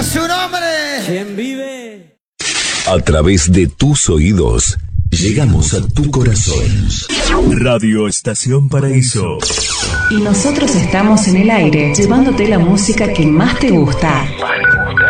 su nombre. ¿Quién vive? A través de tus oídos, llegamos a tu corazón. Radio Estación Paraíso. Y nosotros estamos en el aire, llevándote la música que más te gusta.